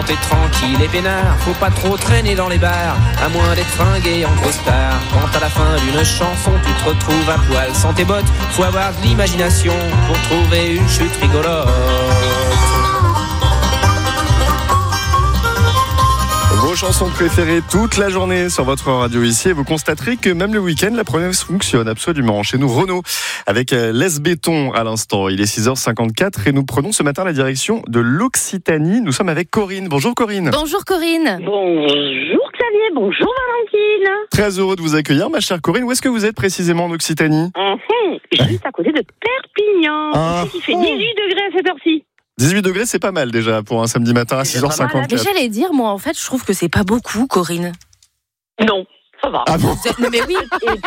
t'es tranquille et peinard, faut pas trop traîner dans les bars, à moins d'être fringué en grosse star. Quand à la fin d'une chanson tu te retrouves à poil sans tes bottes, faut avoir de l'imagination pour trouver une chute rigolote. Vos chansons préférées toute la journée sur votre radio ici, et vous constaterez que même le week-end, la promesse fonctionne absolument. Chez nous, Renaud, avec Les Béton à l'instant. Il est 6h54 et nous prenons ce matin la direction de l'Occitanie. Nous sommes avec Corinne. Bonjour Corinne. Bonjour Corinne. Bonjour Xavier, bonjour Valentine. Très heureux de vous accueillir, ma chère Corinne. Où est-ce que vous êtes précisément en Occitanie ? Juste à côté de Perpignan. Il fait 18 degrés à cette heure-ci. 18 degrés, c'est pas mal déjà pour un samedi matin à 6h54. Mais j'allais dire, moi en fait, je trouve que c'est pas beaucoup, Corinne. Non, ça va. Ah bon ? Non mais oui,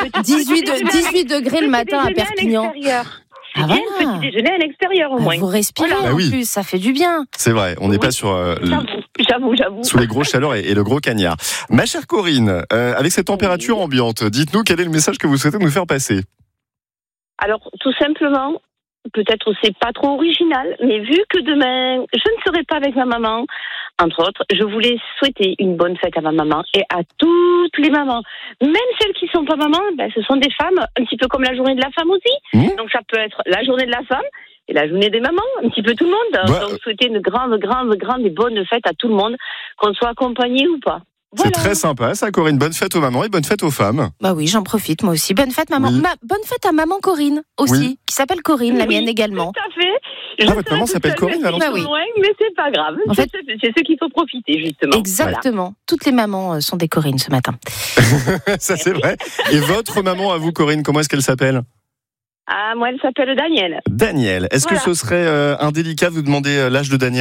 18 degrés le matin à Perpignan. Ah voilà. Petit déjeuner à l'extérieur au moins. Vous respirez Voilà. en Oui. plus, ça fait du bien. C'est vrai, on n'est pas sur J'avoue. sous les grosses chaleurs et le gros cagnard. Ma chère Corinne, avec cette température ambiante, dites-nous quel est le message que vous souhaitez nous faire passer. Alors, tout simplement, peut-être c'est pas trop original, mais vu que demain, je ne serai pas avec ma maman, entre autres, je voulais souhaiter une bonne fête à ma maman et à toutes les mamans. Même celles qui sont pas mamans, ce sont des femmes, un petit peu comme la journée de la femme aussi. Donc ça peut être la journée de la femme et la journée des mamans, un petit peu tout le monde. Donc souhaiter une grande et bonne fête à tout le monde, qu'on soit accompagné ou pas. C'est Voilà. très sympa ça, Corinne. Bonne fête aux mamans et bonne fête aux femmes. Bah oui, j'en profite moi aussi. Bonne fête maman. Oui. Bonne fête à maman Corinne aussi, Oui. qui s'appelle Corinne, la mienne également. Tout à fait. Ah, votre maman s'appelle Corinne, alors. Bah oui. Mais c'est pas grave. En fait- C'est ce qu'il faut profiter, justement. Exactement. Toutes les mamans sont des Corinnes ce matin. Ça c'est vrai. Et votre maman à vous, Corinne, comment est-ce qu'elle s'appelle ? Ah, moi, elle s'appelle Daniel. Daniel. Est-ce que ce serait indélicat de vous demander l'âge de Daniel ?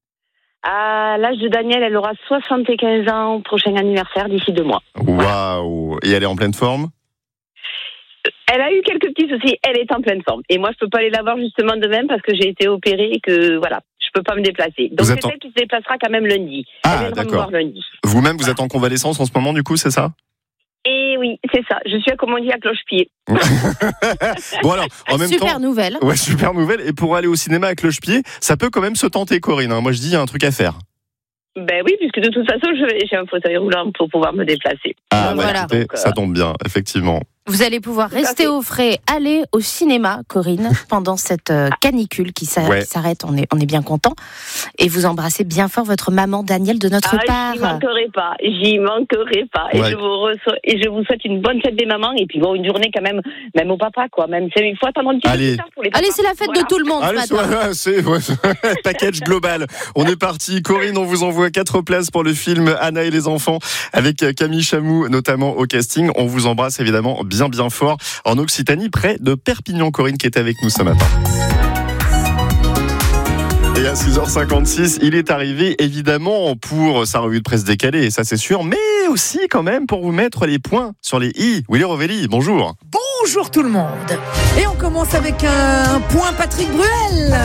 À l'âge de Daniel, elle aura 75 ans au prochain anniversaire d'ici 2 mois. Waouh. Et elle est en pleine forme ? Elle a eu quelques petits soucis, elle est en pleine forme. Et moi, je peux pas aller la voir justement de même parce que j'ai été opérée et que, voilà, je peux pas me déplacer. Donc, c'est elle qui se déplacera quand même lundi. Ah, elle viendra me d'accord. voir lundi. Vous-même, vous êtes en convalescence en ce moment, du coup, c'est ça ? Et oui, c'est ça. Je suis, comme on dit, à cloche-pied. Bon alors, en même Super temps... nouvelle. Ouais, super nouvelle. Et pour aller au cinéma à cloche-pied, ça peut quand même se tenter, Corinne. Moi, je dis, il y a un truc à faire. Ben oui, puisque de toute façon, j'ai un fauteuil roulant pour pouvoir me déplacer. Ah, Donc, voilà. écoutez, ça tombe bien, effectivement. Vous allez pouvoir rester au frais, aller au cinéma, Corinne, pendant cette canicule qui s'arrête. On est bien content. Et vous embrassez bien fort votre maman Daniel de notre part. J'y manquerai pas. Et Ouais. je vous souhaite une bonne fête des mamans. Et puis bon, une journée quand même au papa, quoi. Même il faut attendre un petit peu plus tard pour les papas. Allez, c'est la fête de tout le monde Allez, ce matin. c'est package global. On est parti. Corinne, on vous envoie 4 places pour le film Anna et les enfants avec Camille Chamou, notamment au casting. On vous embrasse évidemment bien fort en Occitanie, près de Perpignan. Corinne qui est avec nous ce matin. Et à 6h56, il est arrivé évidemment pour sa revue de presse décalée, ça c'est sûr, mais aussi quand même pour vous mettre les points sur les i. Willy Rovelli, bonjour. Bonjour tout le monde. Et on commence avec un point Patrick Bruel.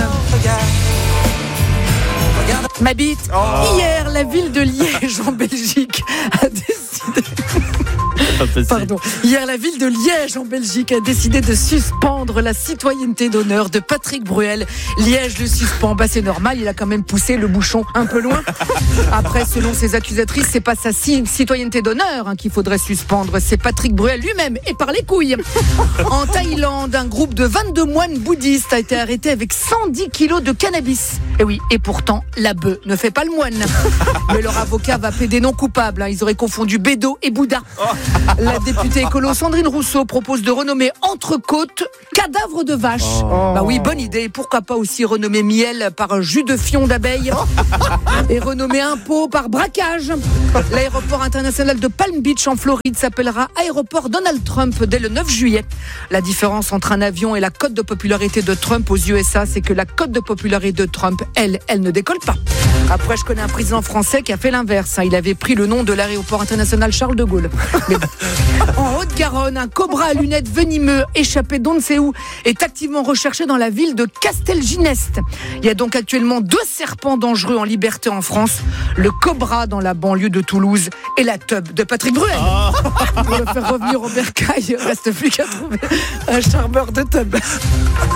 Ma bite. Hier, la ville de Liège en Belgique a décidé... Pardon. Hier, la ville de Liège en Belgique a décidé de suspendre la citoyenneté d'honneur de Patrick Bruel. Liège le suspend, c'est normal, il a quand même poussé le bouchon un peu loin. Après, selon ses accusatrices, c'est pas sa citoyenneté d'honneur qu'il faudrait suspendre, c'est Patrick Bruel lui-même et par les couilles. En Thaïlande, un groupe de 22 moines bouddhistes a été arrêté avec 110 kilos de cannabis. Et oui, et pourtant, la bœuf ne fait pas le moine. Mais leur avocat va plaider non coupable. Ils auraient confondu Bédo et Bouddha. La députée écolo Sandrine Rousseau propose de renommer Entrecôte cadavre de vache. Bah oui, bonne idée. Pourquoi pas aussi renommer miel par jus de fion d'abeille et renommer impôt par braquage. L'aéroport international de Palm Beach en Floride s'appellera aéroport Donald Trump dès le 9 juillet. La différence entre un avion et la cote de popularité de Trump aux USA, c'est que la cote de popularité de Trump, elle ne décolle pas. Après, je connais un président français qui a fait l'inverse. Il avait pris le nom de l'aéroport international Charles de Gaulle. Mais bon. En Haute-Garonne, un cobra à lunettes venimeux échappé d'on ne sait où est activement recherché dans la ville de Castelginest. Il y a donc actuellement 2 serpents dangereux en liberté en France. Le cobra dans la banlieue de Toulouse et la teub de Patrick Bruel. Pour le faire revenir au bercail, il ne reste plus qu'à trouver un charmeur de teub.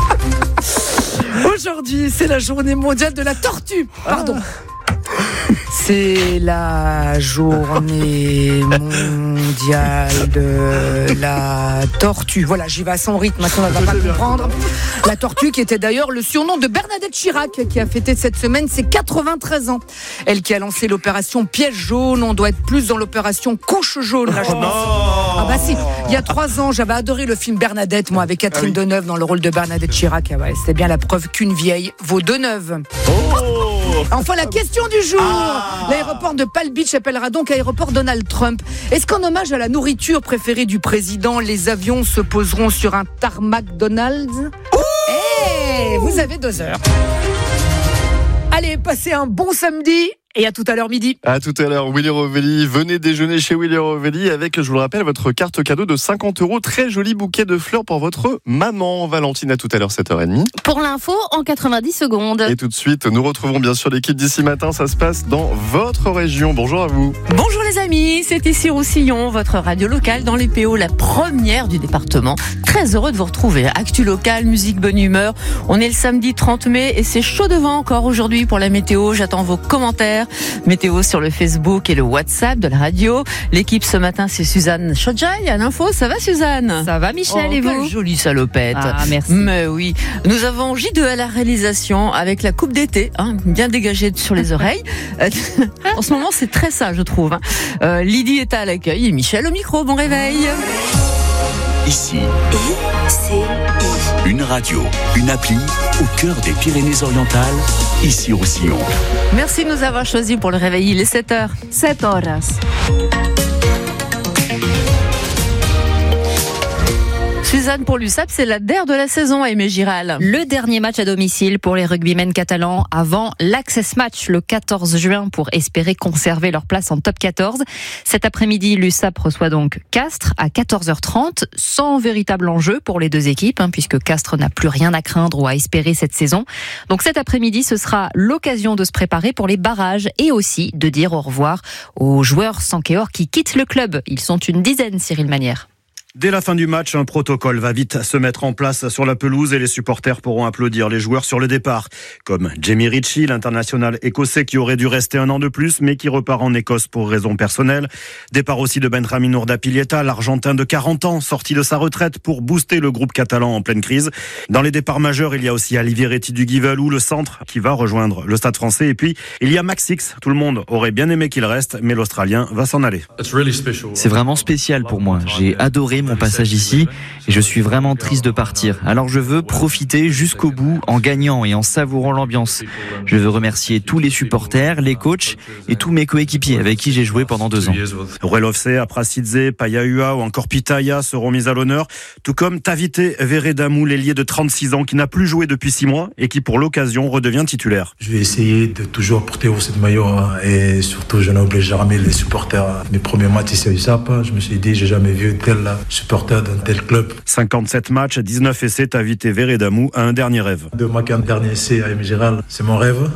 Aujourd'hui, c'est la journée mondiale de la tortue. Pardon. C'est la journée mondiale de la tortue. Voilà, j'y vais à son rythme, maintenant on va pas comprendre. La tortue qui était d'ailleurs le surnom de Bernadette Chirac, qui a fêté cette semaine ses 93 ans. Elle qui a lancé l'opération Piège jaune, on doit être plus dans l'opération Couche jaune, là je pense. Ah bah si, il y a 3 ans, j'avais adoré le film Bernadette, moi, avec Catherine Deneuve dans le rôle de Bernadette Chirac. Ah ouais, c'était bien la preuve qu'une vieille vaut 2 neuves. Enfin, la question du jour. L'aéroport de Palm Beach s'appellera donc aéroport Donald Trump. Est-ce qu'en hommage à la nourriture préférée du président, les avions se poseront sur un tarmac Donald's ? Vous avez 2 heures. Allez, passez un bon samedi. Et à tout à l'heure midi. À tout à l'heure, Willy Rovelli. Venez déjeuner chez Willy Rovelli avec, je vous le rappelle, votre carte cadeau de 50 €. Très joli bouquet de fleurs pour votre maman. Valentine, à tout à l'heure, 7h30. Pour l'info, en 90 secondes. Et tout de suite, nous retrouvons bien sûr l'équipe d'ici matin. Ça se passe dans votre région. Bonjour à vous. Bonjour les amis, c'est ici Roussillon, votre radio locale dans les PO, la première du département. Très heureux de vous retrouver. Actu locale, musique, bonne humeur. On est le samedi 30 mai et c'est chaud devant encore aujourd'hui pour la météo. J'attends vos commentaires. Météo sur le Facebook et le WhatsApp de la radio. L'équipe ce matin, c'est Suzanne Chodjaï à l'info. Ça va Suzanne ? Ça va Michel et vous ? Quelle jolie salopette. Ah merci. Mais oui. Nous avons J2 à la réalisation avec la coupe d'été, bien dégagée sur les oreilles. En ce moment, c'est très ça, je trouve. Lydie est à l'accueil et Michel au micro. Bon réveil. Ici, une radio, une appli au cœur des Pyrénées-Orientales, ici Roussillon. Merci de nous avoir choisis pour le réveil. Il est 7h. 7 horas. Suzanne, pour l'USAP, c'est la DER de la saison à Aimé Giral. Le dernier match à domicile pour les rugbymen catalans avant l'Access Match le 14 juin pour espérer conserver leur place en top 14. Cet après-midi, l'USAP reçoit donc Castres à 14h30 sans véritable enjeu pour les deux équipes puisque Castres n'a plus rien à craindre ou à espérer cette saison. Donc cet après-midi, ce sera l'occasion de se préparer pour les barrages et aussi de dire au revoir aux joueurs sankéors qui quittent le club. Ils sont une dizaine, Cyril Manière. Dès la fin du match, un protocole va vite se mettre en place sur la pelouse et les supporters pourront applaudir les joueurs sur le départ. Comme Jamie Ritchie, l'international écossais qui aurait dû rester 1 an de plus mais qui repart en Écosse pour raisons personnelles. Départ aussi de Benjamin Urdapilleta, l'Argentin de 40 ans, sorti de sa retraite pour booster le groupe catalan en pleine crise. Dans les départs majeurs, il y a aussi Aliviretti du Guivalou, le centre, qui va rejoindre le Stade français. Et puis, il y a Max Six. Tout le monde aurait bien aimé qu'il reste, mais l'Australien va s'en aller. C'est vraiment spécial pour moi. J'ai adoré mon passage ici et je suis vraiment triste de partir. Alors je veux profiter jusqu'au bout en gagnant et en savourant l'ambiance. Je veux remercier tous les supporters, les coachs et tous mes coéquipiers avec qui j'ai joué pendant 2 ans. Ruelovce, Aprasidze, Payaua ou encore Pitaya seront mis à l'honneur, tout comme Tavite Veredamou, l'ailier de 36 ans qui n'a plus joué depuis 6 mois et qui pour l'occasion redevient titulaire. Je vais essayer de toujours porter haut cette maillot et surtout je n'oublie jamais les supporters. Mes premiers matchs ici à USAP, je me suis dit j'ai jamais vu tel supporter d'un tel club. 57 matchs, 19 essais, Tavite Veredamou a un dernier rêve. De marquer un dernier essai à Aimé Giral, c'est mon rêve.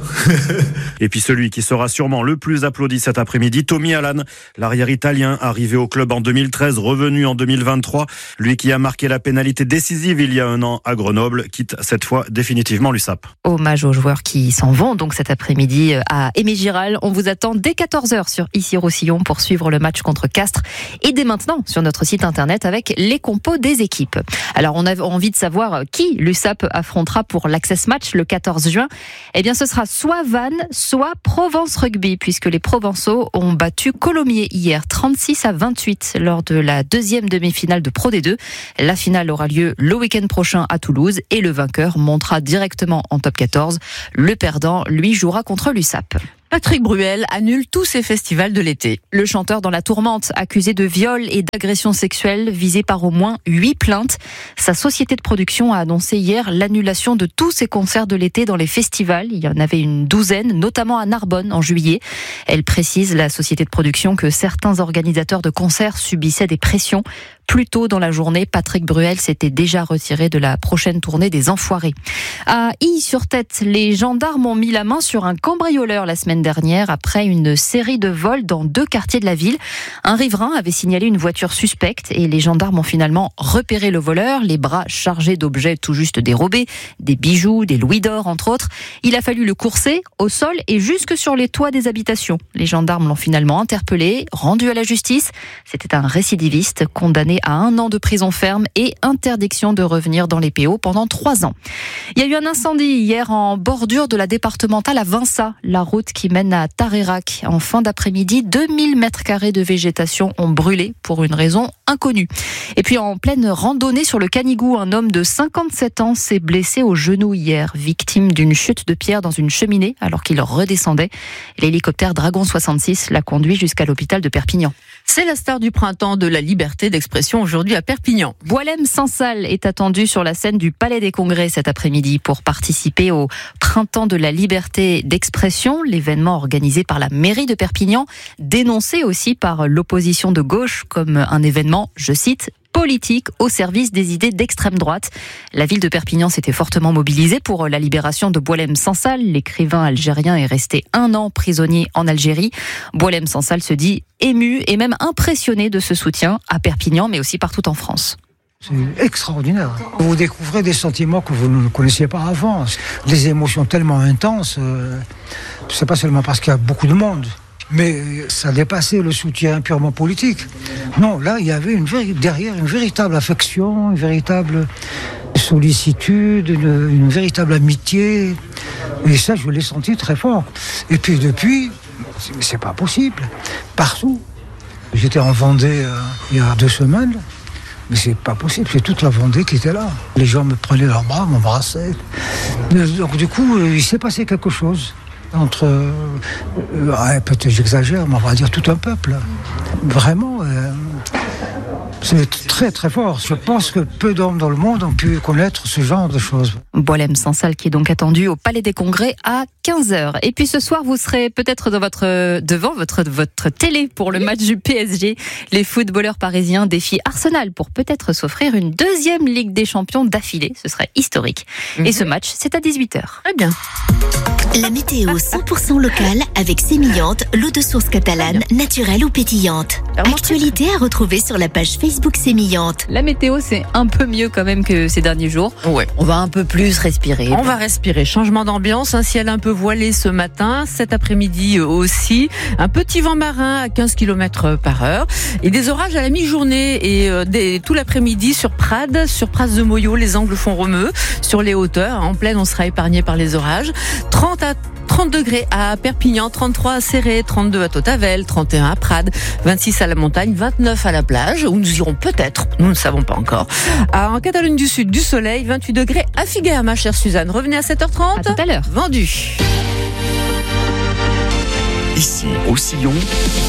Et puis celui qui sera sûrement le plus applaudi cet après-midi, Tommy Allan, l'arrière italien, arrivé au club en 2013, revenu en 2023. Lui qui a marqué la pénalité décisive il y a 1 an à Grenoble, quitte cette fois définitivement l'USAP. Hommage aux joueurs qui s'en vont donc cet après-midi à Aimé Giral. On vous attend dès 14h sur Ici Roussillon pour suivre le match contre Castres et dès maintenant sur notre site internet avec les compos des équipes. Alors on a envie de savoir qui l'USAP affrontera pour l'Access Match le 14 juin. Eh bien ce sera soit Vannes, soit Provence Rugby puisque les Provençaux ont battu Colomiers hier 36-28 lors de la 2e demi-finale de Pro D2. La finale aura lieu le week-end prochain à Toulouse et le vainqueur montera directement en top 14. Le perdant, lui, jouera contre l'USAP. Patrick Bruel annule tous ses festivals de l'été. Le chanteur dans la tourmente, accusé de viol et d'agression sexuelle, visé par au moins 8 plaintes. Sa société de production a annoncé hier l'annulation de tous ses concerts de l'été dans les festivals. Il y en avait une douzaine, notamment à Narbonne en juillet. Elle précise, la société de production, que certains organisateurs de concerts subissaient des pressions. plus tôt dans la journée. Patrick Bruel s'était déjà retiré de la prochaine tournée des Enfoirés. À Illy-sur-Tête, les gendarmes ont mis la main sur un cambrioleur la semaine dernière après une série de vols dans 2 quartiers de la ville. Un riverain avait signalé une voiture suspecte et les gendarmes ont finalement repéré le voleur, les bras chargés d'objets tout juste dérobés, des bijoux, des louis d'or entre autres. Il a fallu le courser au sol et jusque sur les toits des habitations. Les gendarmes l'ont finalement interpellé, rendu à la justice. C'était un récidiviste condamné à 1 an de prison ferme et interdiction de revenir dans les PO pendant 3 ans. Il y a eu un incendie hier en bordure de la départementale à Vinça, la route qui mène à Tareyrac. En fin d'après-midi, 2000 mètres carrés de végétation ont brûlé pour une raison inconnue. Et puis en pleine randonnée sur le Canigou, un homme de 57 ans s'est blessé au genou hier, victime d'une chute de pierre dans une cheminée alors qu'il redescendait. L'hélicoptère Dragon 66 l'a conduit jusqu'à l'hôpital de Perpignan. C'est la star du printemps de la liberté d'expression aujourd'hui à Perpignan. Boualem Sansal est attendu sur la scène du Palais des Congrès cet après-midi pour participer au printemps de la liberté d'expression, l'événement organisé par la mairie de Perpignan, dénoncé aussi par l'opposition de gauche comme un événement, je cite, politique au service des idées d'extrême droite. La ville de Perpignan s'était fortement mobilisée pour la libération de Boualem Sansal. L'écrivain algérien est resté 1 an prisonnier en Algérie. Boualem Sansal se dit ému et même impressionné de ce soutien à Perpignan, mais aussi partout en France. C'est extraordinaire. Vous découvrez des sentiments que vous ne connaissiez pas avant. Des émotions tellement intenses. C'est pas seulement parce qu'il y a beaucoup de monde. Mais ça dépassait le soutien purement politique. Non, là, il y avait derrière une véritable affection, une véritable sollicitude, une véritable amitié. Et ça, je l'ai senti très fort. Et puis depuis, c'est pas possible. Partout. J'étais en Vendée il y a 2 semaines. Mais c'est pas possible, c'est toute la Vendée qui était là. Les gens me prenaient leurs bras, m'embrassaient. Donc du coup, il s'est passé quelque chose. Entre, peut-être j'exagère, mais on va dire tout un peuple. Vraiment, c'est très très fort. Je pense que peu d'hommes dans le monde ont pu connaître ce genre de choses. Boualem Sansal qui est donc attendu au Palais des Congrès à 15h. Et puis ce soir, vous serez peut-être devant votre télé pour le match du PSG. Les footballeurs parisiens défient Arsenal pour peut-être s'offrir une 2e Ligue des Champions d'affilée. Ce serait historique. Et ce match, c'est à 18h. Très bien. La météo 100% locale avec Sémillante, l'eau de source catalane, naturelle ou pétillante. Actualité à retrouver sur la page Facebook Sémillante. La météo, c'est un peu mieux quand même que ces derniers jours. Ouais. On va un peu plus respirer. On va respirer. Changement d'ambiance, un ciel un peu voilé ce matin, cet après-midi aussi. Un petit vent marin à 15 km/h. Et des orages à la mi-journée et tout l'après-midi sur Prades, sur Pras de Moyo, les angles font remue. Sur les hauteurs, en plaine, on sera épargné par les orages. 30 degrés à Perpignan, 33 à Céré, 32 à Tautavel, 31 à Prades, 26 à la montagne, 29 à la plage, où nous irons peut-être, nous ne savons pas encore. En Catalogne du Sud, du soleil, 28 degrés à Figueres, ma chère Suzanne. Revenez à 7h30. À tout à l'heure. Vendu. Ici, au Sillon,